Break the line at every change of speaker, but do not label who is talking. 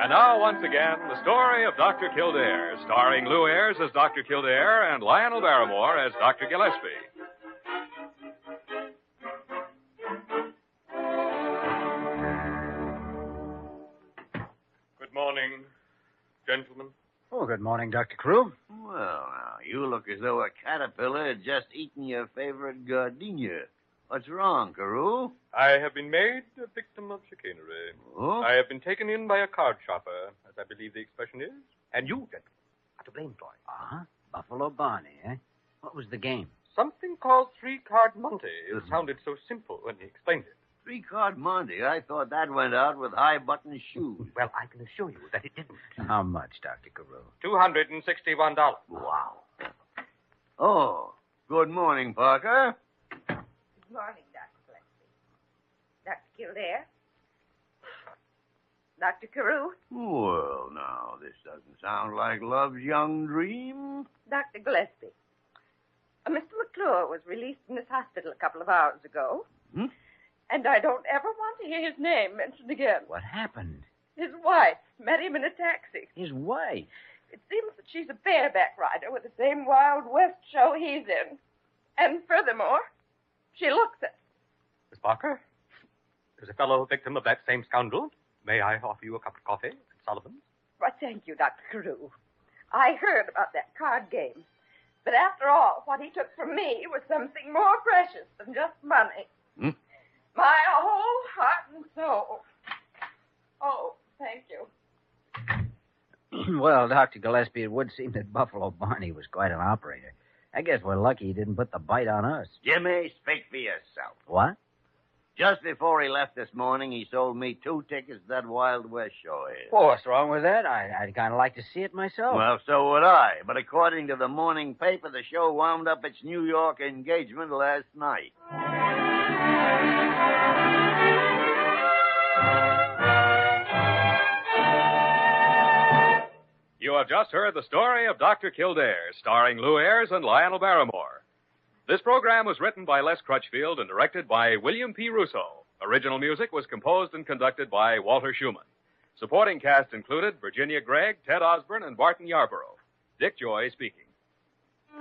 And now, once again, the story of Dr. Kildare, starring Lou Ayres as Dr. Kildare and Lionel Barrymore as Dr. Gillespie. Good morning, gentlemen.
Oh, good morning, Dr. Crew.
Well, now, you look as though a caterpillar had just eaten your favorite gardenia. What's wrong, Carew?
I have been made a victim of chicanery.
Oh?
I have been taken in by a card shopper, as I believe the expression is. And you, gentlemen, are to blame for it.
Uh-huh. Buffalo Barney, eh? What was the game?
Something called three-card Monte. It sounded so simple when he explained it.
Three-card Monte. I thought that went out with high-button shoes.
Well, I can assure you that it didn't.
How much, Dr. Carew?
$261.
Wow. Oh, good morning, Parker.
Good morning, Dr. Gillespie. Dr. Kildare? Dr. Carew?
Well, now, this doesn't sound like love's young dream.
Dr. Gillespie. Mr. McClure was released from this hospital a couple of hours ago.
Hmm?
And I don't ever want to hear his name mentioned again.
What happened?
His wife met him in a taxi.
His wife?
It seems that she's a bareback rider with the same Wild West show he's in. And furthermore, she looks it.
Miss Parker, as a fellow victim of that same scoundrel, may I offer you a cup of coffee at Sullivan's?
Why, thank you, Dr. Carew. I heard about that card game. But after all, what he took from me was something more precious than just money.
Hmm?
My whole heart and soul. Oh, thank you.
Well, Dr. Gillespie, it would seem that Buffalo Barney was quite an operator. I guess we're lucky he didn't put the bite on us.
Jimmy, speak for yourself.
What?
Just before he left this morning, he sold me 2 tickets to that Wild West show here.
Well, what's wrong with that? I'd kind of like to see it myself.
Well, so would I. But according to the morning paper, the show wound up its New York engagement last night.
You have just heard the story of Dr. Kildare, starring Lou Ayres and Lionel Barrymore. This program was written by Les Crutchfield and directed by William P. Russo. Original music was composed and conducted by Walter Schumann. Supporting cast included Virginia Gregg, Ted Osborne, and Barton Yarborough. Dick Joy speaking.